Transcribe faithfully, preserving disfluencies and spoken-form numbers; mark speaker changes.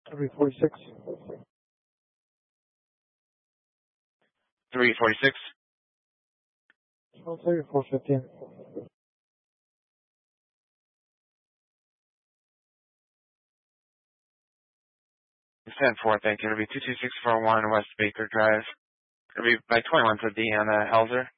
Speaker 1: three forty-six.
Speaker 2: three forty-six.
Speaker 1: I'll say four fifteen.
Speaker 2: ten four, thank you. It'll be two two six four one West Baker Drive. It'll be by twenty-one for D on the Helzer.